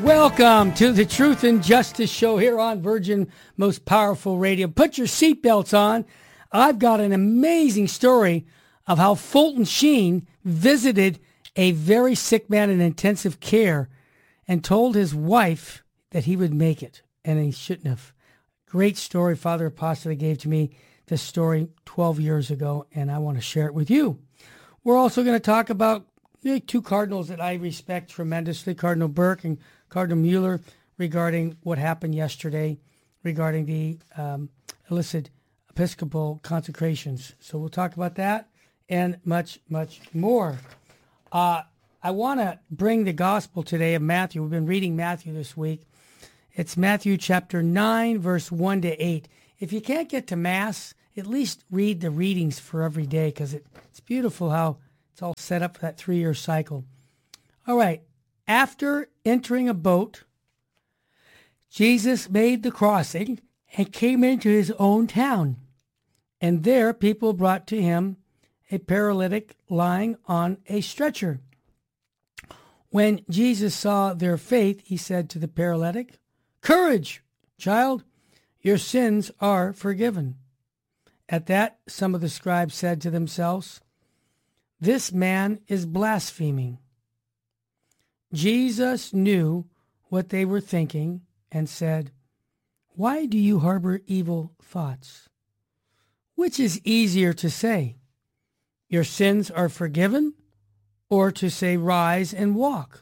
Welcome to the Truth and Justice Show here on Virgin Most Powerful Radio. Put your seatbelts on. I've got an amazing story of how Fulton Sheen visited a very sick man in intensive care and told his wife that he would make it, and he shouldn't have. Great story. Father Apostoli gave to me this story 12 years ago, and I want to share it with you. We're also going to talk about two cardinals that I respect tremendously, Cardinal Burke and Cardinal Mueller, regarding what happened yesterday regarding the illicit Episcopal consecrations. So we'll talk about that and much, much more. I want to bring the gospel today of Matthew. We've been reading Matthew this week. It's Matthew chapter 9, verse 1 to 8. If you can't get to Mass, at least read the readings for every day, because it's beautiful how it's all set up for that 3-year cycle. All right. After entering a boat, Jesus made the crossing and came into his own town. And there people brought to him a paralytic lying on a stretcher. When Jesus saw their faith, he said to the paralytic, "Courage, child, your sins are forgiven." At that, some of the scribes said to themselves, "This man is blaspheming." Jesus knew what they were thinking and said, "Why do you harbor evil thoughts? Which is easier to say, 'Your sins are forgiven,' or to say, 'Rise and walk'?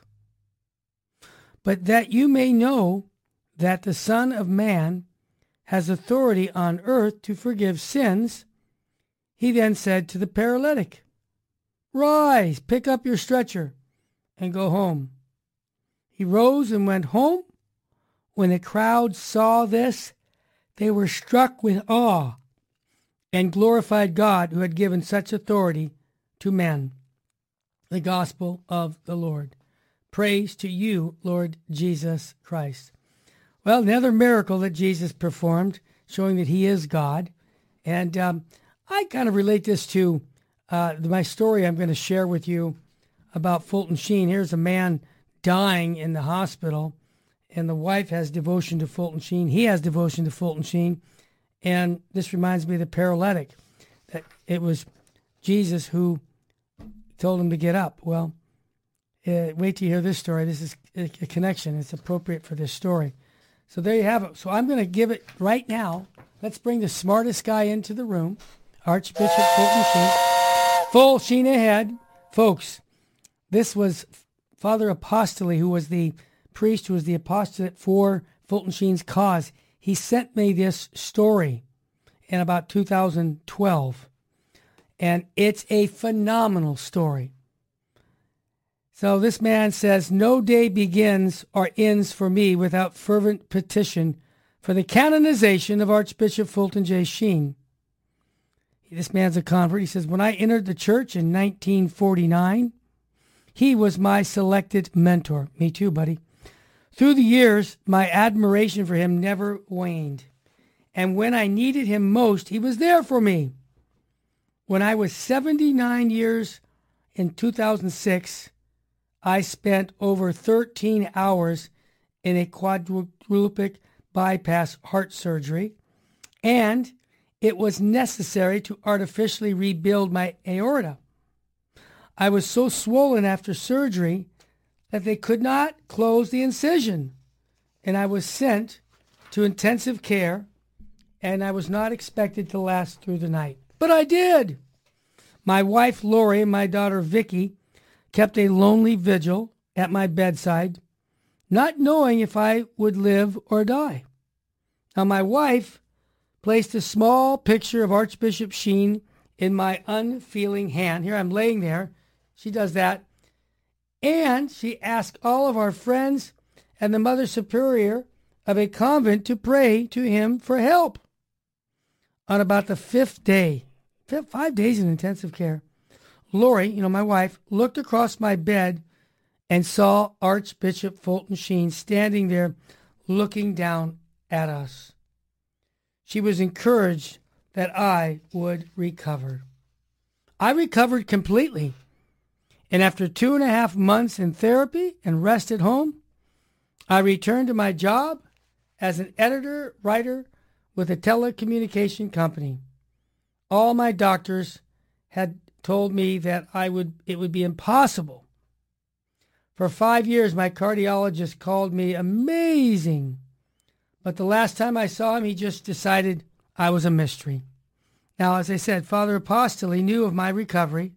But that you may know that the Son of Man has authority on earth to forgive sins," he then said to the paralytic, "Rise, pick up your stretcher, and go home." He rose and went home. When the crowd saw this, they were struck with awe and glorified God who had given such authority to men. The gospel of the Lord. Praise to you, Lord Jesus Christ. Well, another miracle that Jesus performed, showing that he is God. And I kind of relate this to my story I'm going to share with you about Fulton Sheen. Here's a man dying in the hospital, and the wife has devotion to Fulton Sheen. He has devotion to Fulton Sheen. And this reminds me of the paralytic, that it was Jesus who told him to get up. Well, wait till you hear this story. This is a connection. It's appropriate for this story. So there you have it. So I'm going to give it right now. Let's bring the smartest guy into the room, Archbishop Fulton Sheen. Full Sheen ahead. Folks, this was Father Apostoli, who was the priest who was the apostolate for Fulton Sheen's cause. He sent me this story in about 2012, and it's a phenomenal story. So this man says, "No day begins or ends for me without fervent petition for the canonization of Archbishop Fulton J. Sheen." This man's a convert. He says, "When I entered the church in 1949, he was my selected mentor." Me too, buddy. "Through the years, my admiration for him never waned. And when I needed him most, he was there for me. When I was 79 years in 2006, I spent over 13 hours in a quadruple bypass heart surgery, and it was necessary to artificially rebuild my aorta. I was so swollen after surgery that they could not close the incision, and I was sent to intensive care, and I was not expected to last through the night. But I did. My wife, Lori, and my daughter, Vicky, kept a lonely vigil at my bedside, not knowing if I would live or die. Now, my wife placed a small picture of Archbishop Sheen in my unfeeling hand. Here I'm laying there. She does that. And she asked all of our friends and the Mother Superior of a convent to pray to him for help. On about the 5th day, 5 days in intensive care, Lori, my wife, looked across my bed and saw Archbishop Fulton Sheen standing there looking down at us. She was encouraged that I would recover. I recovered completely. And after 2.5 months in therapy and rest at home, I returned to my job as an editor-writer with a telecommunication company. All my doctors had told me that it would be impossible. For 5 years, my cardiologist called me amazing. But the last time I saw him, he just decided I was a mystery. Now, as I said, Father Apostoli knew of my recovery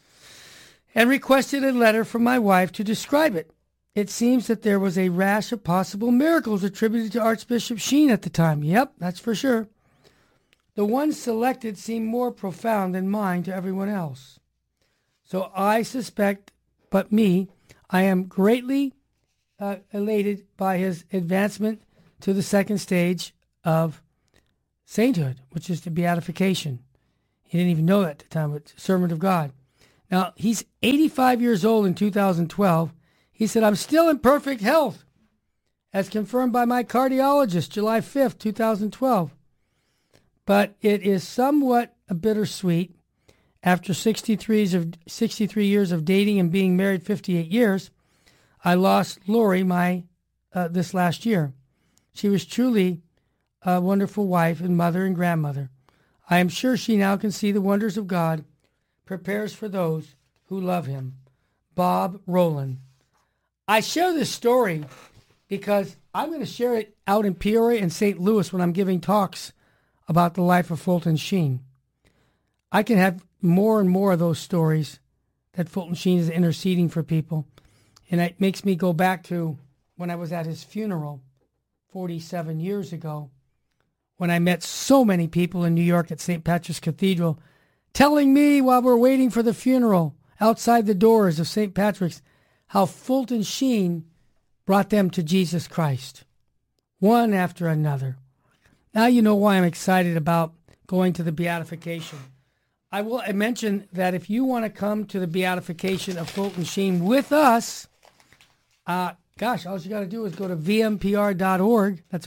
and requested a letter from my wife to describe it. It seems that there was a rash of possible miracles attributed to Archbishop Sheen at the time. Yep, that's for sure. The ones selected seemed more profound than mine to everyone else. So I suspect, but me, I am greatly elated by his advancement to the second stage of sainthood, which is the beatification. He didn't even know that at the time, but servant of God. Now, he's 85 years old in 2012. He said, I'm still in perfect health, as confirmed by my cardiologist, July 5th, 2012. But it is somewhat bittersweet. After 63 years of dating and being married 58 years, I lost Lori this last year. She was truly a wonderful wife and mother and grandmother. I am sure she now can see the wonders of God, prepares for those who love him. Bob Rowland. I share this story because I'm going to share it out in Peoria and St. Louis when I'm giving talks about the life of Fulton Sheen. I can have more and more of those stories that Fulton Sheen is interceding for people. And it makes me go back to when I was at his funeral 47 years ago, when I met so many people in New York at St. Patrick's Cathedral telling me while we're waiting for the funeral outside the doors of St. Patrick's how Fulton Sheen brought them to Jesus Christ, one after another. Now you know why I'm excited about going to the beatification. I will mention that if you want to come to the beatification of Fulton Sheen with us, all you got to do is go to vmpr.org. That's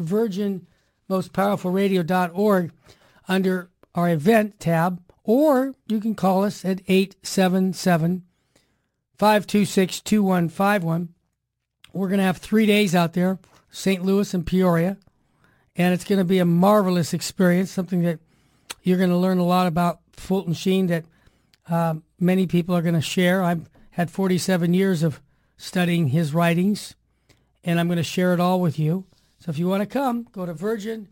virginmostpowerfulradio.org under our event tab, or you can call us at 877-526-2151. We're going to have 3 days out there, St. Louis and Peoria, and it's going to be a marvelous experience, something that you're going to learn a lot about Fulton Sheen that many people are going to share. I've had 47 years of studying his writings, and I'm going to share it all with you. So if you want to come, go to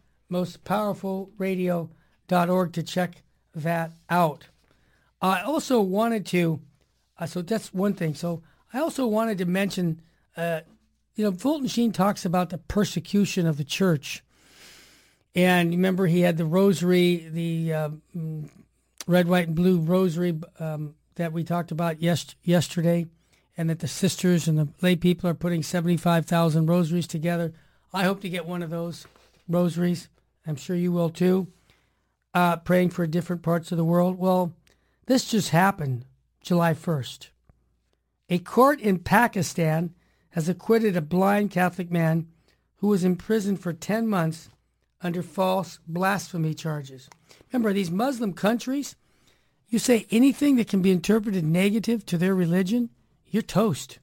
virginmostpowerfulradio.org to check that out. I also wanted to, so that's one thing. So I also wanted to mention, Fulton Sheen talks about the persecution of the church. And remember, he had the rosary, the red, white, and blue rosary that we talked about yesterday, and that the sisters and the lay people are putting 75,000 rosaries together. I hope to get one of those rosaries. I'm sure you will too. Praying for different parts of the world. Well, this just happened July 1st. A court in Pakistan has acquitted a blind Catholic man who was imprisoned for 10 months under false blasphemy charges. Remember, these Muslim countries, you say anything that can be interpreted negative to their religion, you're toast.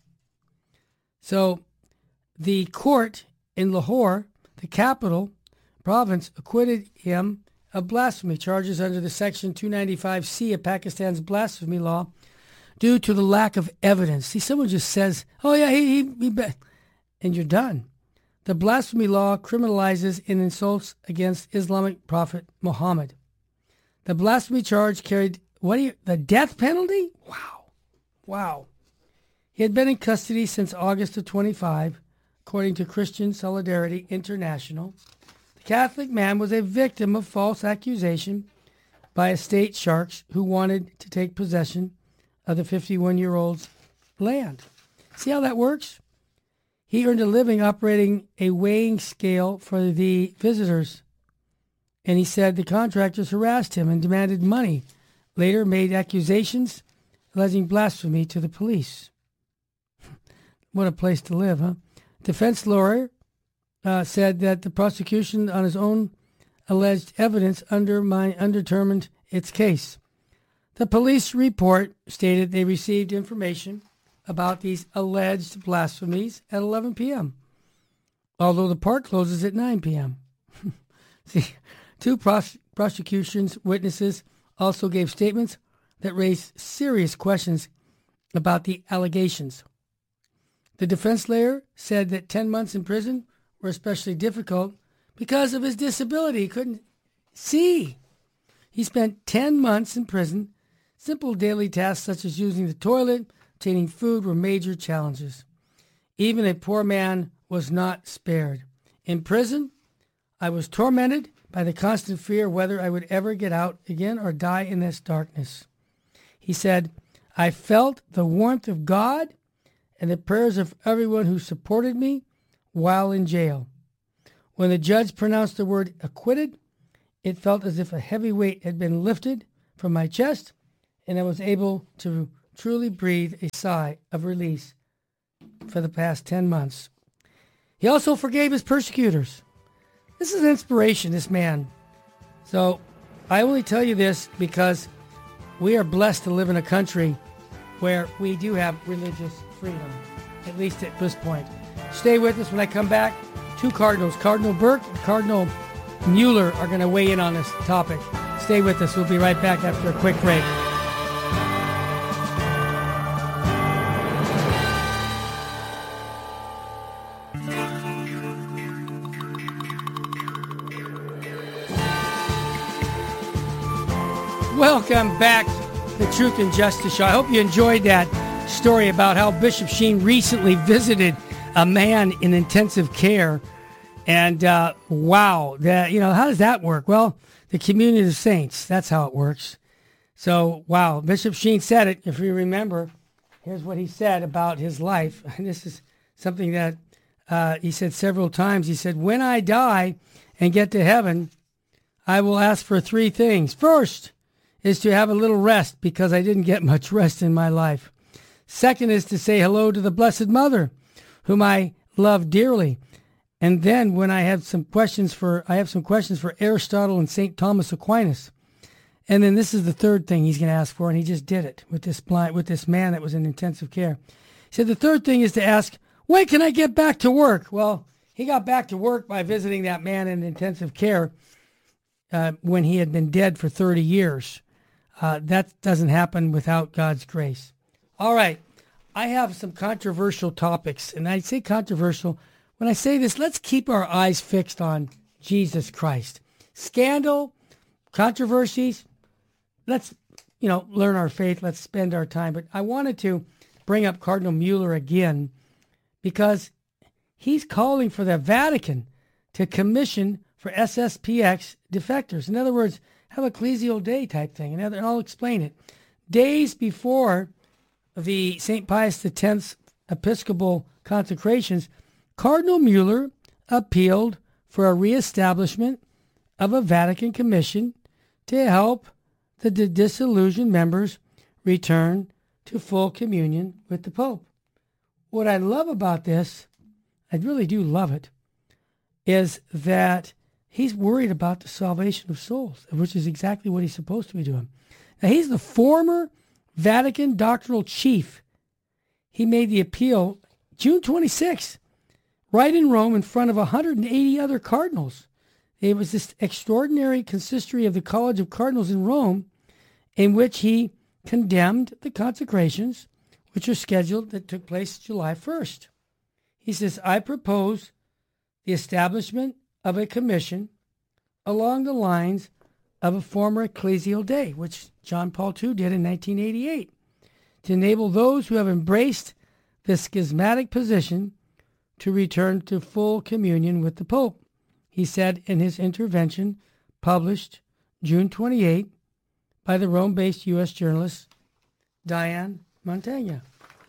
So the court in Lahore, the capital province, acquitted him of blasphemy charges under the Section 295C of Pakistan's blasphemy law due to the lack of evidence. See, someone just says, oh yeah, and you're done. The blasphemy law criminalizes and insults against Islamic prophet Muhammad. The blasphemy charge carried, the death penalty? Wow. He had been in custody since August of 25, according to Christian Solidarity International. The Catholic man was a victim of false accusation by estate sharks who wanted to take possession of the 51-year-old's land. See how that works? He earned a living operating a weighing scale for the visitors, and he said the contractors harassed him and demanded money, later made accusations alleging blasphemy to the police. What a place to live, huh? Defense lawyer said that the prosecution on his own alleged evidence undetermined its case. The police report stated they received information about these alleged blasphemies at 11 p.m. although the park closes at 9 p.m. See, two prosecution's witnesses also gave statements that raised serious questions about the allegations. The defense lawyer said that 10 months in prison were especially difficult because of his disability. He couldn't see. He spent 10 months in prison. Simple daily tasks such as using the toilet, obtaining food were major challenges. Even a poor man was not spared. In prison, I was tormented by the constant fear whether I would ever get out again or die in this darkness. He said, I felt the warmth of God and the prayers of everyone who supported me while in jail. When the judge pronounced the word acquitted, it felt as if a heavy weight had been lifted from my chest, and I was able to truly breathe a sigh of release for the past 10 months. He also forgave his persecutors. This is an inspiration, this man. So I only tell you this because we are blessed to live in a country where we do have religious freedom, at least at this point. Stay with us when I come back. Two Cardinals, Cardinal Burke and Cardinal Mueller, are going to weigh in on this topic. Stay with us. We'll be right back after a quick break. Welcome back to the Truth and Justice Show. I hope you enjoyed that story about how Bishop Sheen recently visited a man in intensive care. And wow, how does that work? Well, the community of the saints, that's how it works. So, wow, Bishop Sheen said it. If you remember, here's what he said about his life. And this is something that he said several times. He said, when I die and get to heaven, I will ask for three things. First is to have a little rest because I didn't get much rest in my life. Second is to say hello to the Blessed Mother, whom I love dearly. And then when I have some questions for Aristotle and St. Thomas Aquinas. And then this is the third thing he's going to ask for, and he just did it with this man that was in intensive care. He said the third thing is to ask, when can I get back to work? Well, he got back to work by visiting that man in intensive care when he had been dead for 30 years. That doesn't happen without God's grace. All right, I have some controversial topics, and I say controversial. When I say this, let's keep our eyes fixed on Jesus Christ. Scandal, controversies, let's, learn our faith. Let's spend our time. But I wanted to bring up Cardinal Mueller again because he's calling for the Vatican to commission for SSPX defectors. In other words, have a ecclesial day type thing. And I'll explain it. Days before the St. Pius X's Episcopal consecrations, Cardinal Mueller appealed for a reestablishment of a Vatican commission to help the disillusioned members return to full communion with the Pope. What I love about this, I really do love it, is that he's worried about the salvation of souls, which is exactly what he's supposed to be doing. Now, he's the former Vatican doctrinal chief. He made the appeal June 26th, right in Rome in front of 180 other cardinals. It was this extraordinary consistory of the College of Cardinals in Rome in which he condemned the consecrations, which are scheduled, that took place July 1st. He says, I propose the establishment of a commission along the lines of a former ecclesial day, which John Paul II did in 1988, to enable those who have embraced the schismatic position to return to full communion with the Pope, he said in his intervention published June 28 by the Rome-based U.S. journalist Diane Montagna.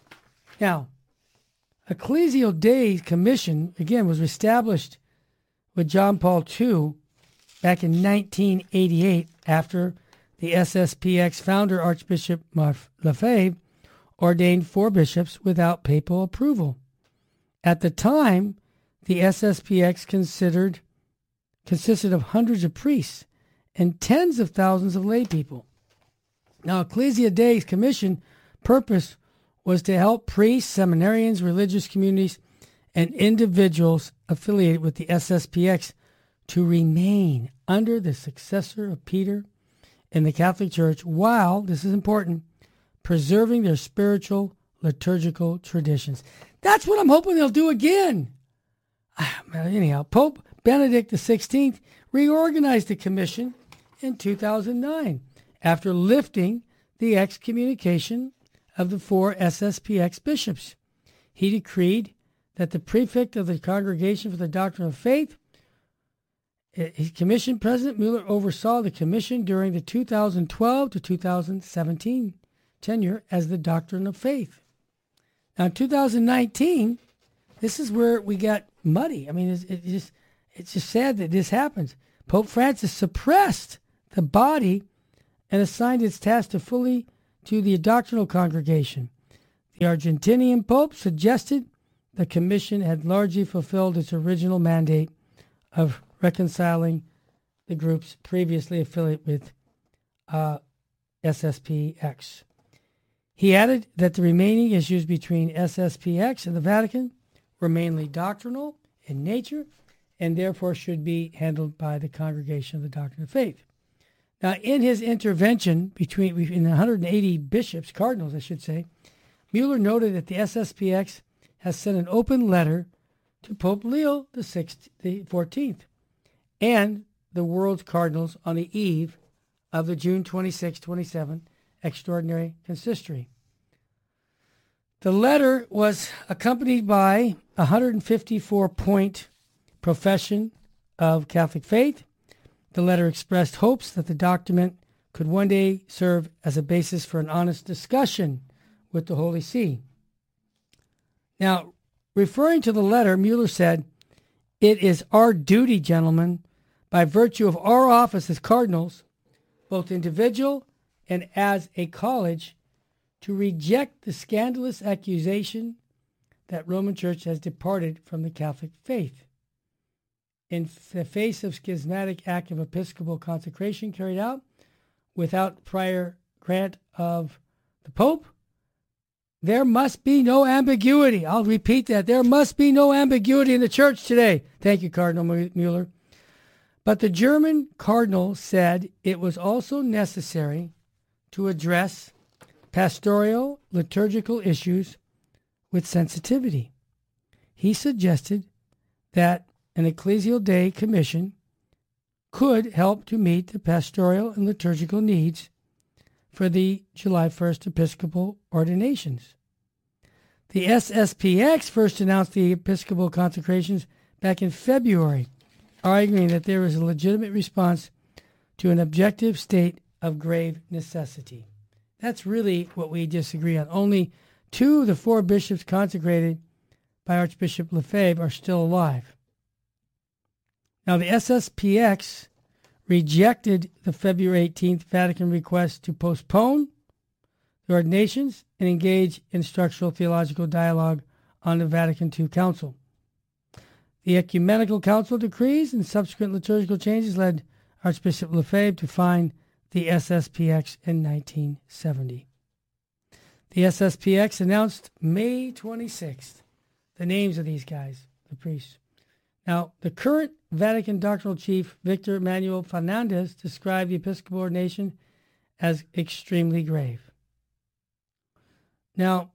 Now, Ecclesial Day Commission, again, was established with John Paul II back in 1988 after the SSPX founder, Archbishop Lefebvre, ordained 4 bishops without papal approval. At the time, the SSPX consisted of hundreds of priests and tens of thousands of lay people. Now, Ecclesia Dei's commission purpose was to help priests, seminarians, religious communities, and individuals affiliated with the SSPX to remain under the successor of Peter in the Catholic Church while, this is important, preserving their spiritual liturgical traditions. That's what I'm hoping they'll do again. Anyhow, Pope Benedict XVI reorganized the commission in 2009 after lifting the excommunication of the 4 SSPX bishops. He decreed that the prefect of the Congregation for the Doctrine of Faith, his commission president Mueller, oversaw the commission during the 2012 to 2017 tenure as the Doctrine of Faith. Now, in 2019, this is where we got muddy. I mean, it's just sad that this happens. Pope Francis suppressed the body and assigned its task to the doctrinal congregation. The Argentinian Pope suggested the commission had largely fulfilled its original mandate of reconciling the groups previously affiliated with SSPX. He added that the remaining issues between SSPX and the Vatican were mainly doctrinal in nature and therefore should be handled by the Congregation of the Doctrine of Faith. Now, in his intervention in 180 bishops, cardinals, I should say, Mueller noted that the SSPX has sent an open letter to Pope Leo XIV and the world's cardinals on the eve of the June 26-27 Extraordinary Consistory. The letter was accompanied by a 154-point profession of Catholic faith. The letter expressed hopes that the document could one day serve as a basis for an honest discussion with the Holy See. Now, referring to the letter, Mueller said, "It is our duty, gentlemen, by virtue of our office as cardinals, both individual and as a college, to reject the scandalous accusation that Roman Church has departed from the Catholic faith. In the face of schismatic act of episcopal consecration carried out without prior grant of the Pope, there must be no ambiguity." I'll repeat that. There must be no ambiguity in the church today. Thank you, Cardinal Mueller. But the German cardinal said it was also necessary to address pastoral liturgical issues with sensitivity. He suggested that an Ecclesial Day Commission could help to meet the pastoral and liturgical needs for the July 1st Episcopal ordinations. The SSPX first announced the Episcopal consecrations back in February, arguing that there is a legitimate response to an objective state of grave necessity. That's really what we disagree on. Only 2 of the 4 bishops consecrated by Archbishop Lefebvre are still alive. Now, the SSPX rejected the February 18th Vatican request to postpone the ordinations and engage in structural theological dialogue on the Vatican II Council. The Ecumenical Council decrees and subsequent liturgical changes led Archbishop Lefebvre to find the SSPX in 1970. The SSPX announced May 26th the names of these guys, the priests. Now, the current Vatican doctrinal chief, Victor Manuel Fernandez, described the Episcopal ordination as extremely grave. Now,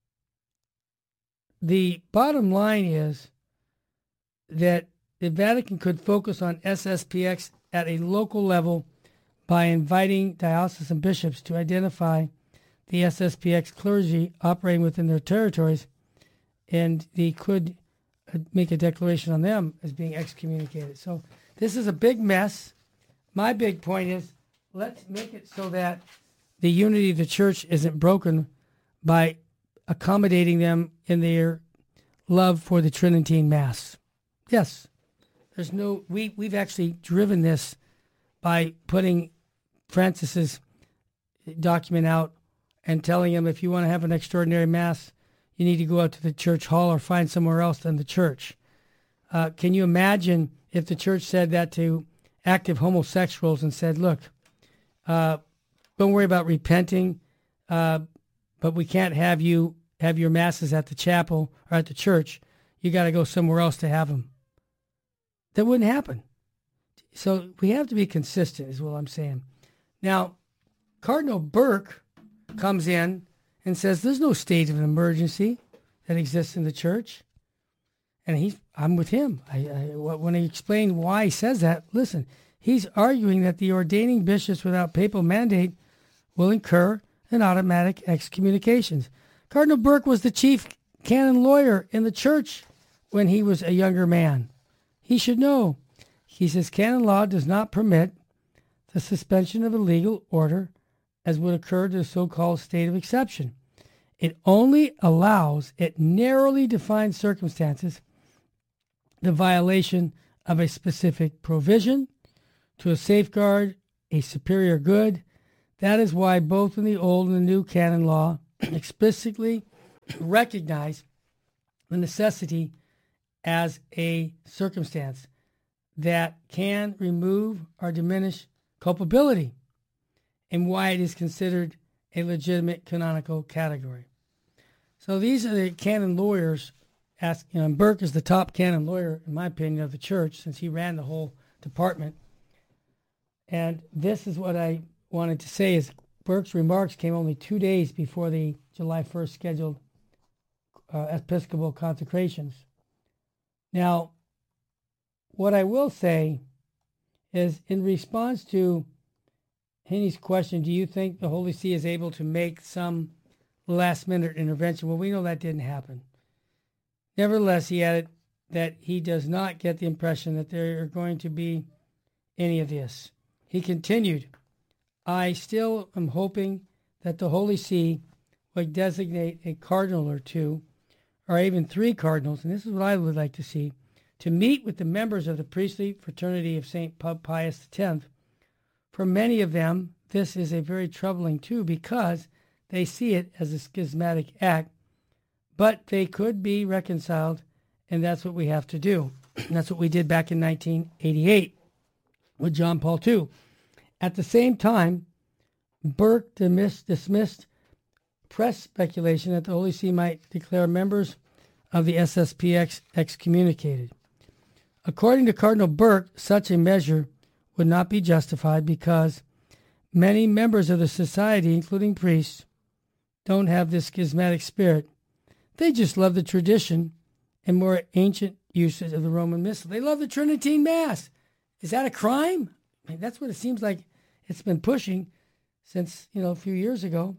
the bottom line is that the Vatican could focus on SSPX at a local level by inviting diocesan bishops to identify the SSPX clergy operating within their territories, and they could make a declaration on them as being excommunicated. So this is a big mess. My big point is, let's make it so that the unity of the church isn't broken by accommodating them in their love for the Tridentine Mass. Yes, there's no. We've actually driven this by putting Francis's document out and telling him, if you want to have an extraordinary Mass, you need to go out to the church hall or find somewhere else than the church. Can you imagine if the church said that to active homosexuals and said, look, don't worry about repenting, but we can't have you have your Masses at the chapel or at the church. you got to go somewhere else to have them. That wouldn't happen. So we have to be consistent is what I'm saying. Now, Cardinal Burke comes in and says there's no state of emergency that exists in the church. And I'm with him. When he explained why he says that, listen, he's arguing that the ordaining bishops without papal mandate will incur an automatic excommunications. Cardinal Burke was the chief canon lawyer in the church when he was a younger man. He should know. He says canon law does not permit the suspension of a legal order as would occur to the so-called state of exception. It only allows, it narrowly defined circumstances, the violation of a specific provision to safeguard a superior good. That is why both in the old and the new canon law explicitly recognize the necessity as a circumstance that can remove or diminish culpability, and why it is considered a legitimate canonical category. So these are the canon lawyers. Burke is the top canon lawyer, in my opinion, of the church, since he ran the whole department. And this is what I wanted to say is Burke's remarks came only 2 days before the July 1st scheduled Episcopal consecrations. Now, what I will say is in response to Henny's question, do you think the Holy See is able to make some last-minute intervention? Well, we know that didn't happen. Nevertheless, he added that he does not get the impression that there are going to be any of this. He continued, I still am hoping that the Holy See would designate a cardinal or two, or even 3 cardinals, and this is what I would like to see, to meet with the members of the priestly fraternity of St. Pius X. For many of them, this is a very troubling too, because they see it as a schismatic act, but they could be reconciled, and that's what we have to do. That's what we did back in 1988 with John Paul II. At the same time, Burke dismissed press speculation that the Holy See might declare members of the SSPX excommunicated. According to Cardinal Burke, such a measure would not be justified because many members of the society, including priests, don't have this schismatic spirit. They just love the tradition and more ancient usage of the Roman Missal. They love the Tridentine Mass. Is that a crime? I mean, that's what it seems like it's been pushing since, a few years ago.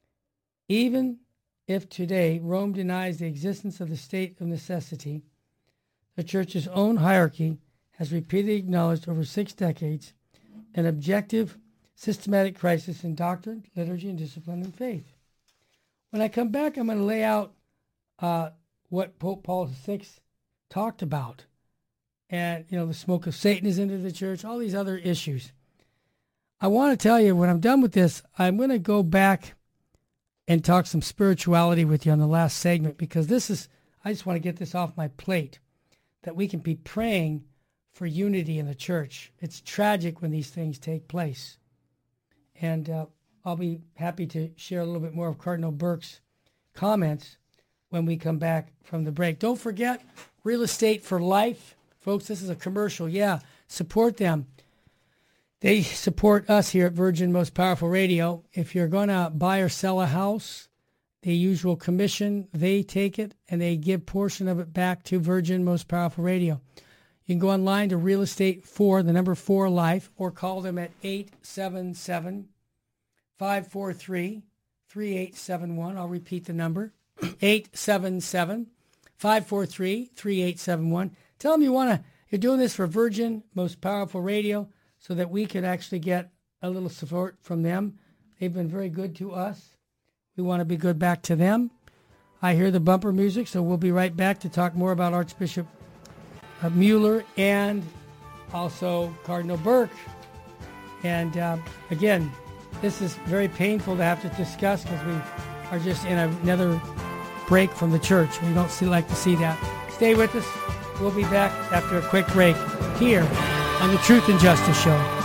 Even if today Rome denies the existence of the state of necessity, the Church's own hierarchy has repeatedly acknowledged over 6 decades an objective, systematic crisis in doctrine, liturgy, and discipline and faith. When I come back, I'm going to lay out what Pope Paul VI talked about. And, the smoke of Satan is into the church, all these other issues. I want to tell you, when I'm done with this, I'm going to go back and talk some spirituality with you on the last segment, because I just want to get this off my plate, that we can be praying for unity in the church. It's tragic when these things take place. And I'll be happy to share a little bit more of Cardinal Burke's comments when we come back from the break. Don't forget, Real Estate for Life. Folks, this is a commercial. Yeah, support them. They support us here at Virgin Most Powerful Radio. If you're going to buy or sell a house, the usual commission, they take it and they give portion of it back to Virgin Most Powerful Radio. You can go online to Real Estate for, the number 4 Life, or call them at 877-543-3871. I'll repeat the number, 877-543-3871. Tell them you're doing this for Virgin Most Powerful Radio so that we can actually get a little support from them. They've been very good to us. We want to be good back to them. I hear the bumper music, so we'll be right back to talk more about Archbishop Mueller and also Cardinal Burke. And again, this is very painful to have to discuss because we are just in another break from the church. We don't like to see that. Stay with us. We'll be back after a quick break here on the Truth and Justice Show.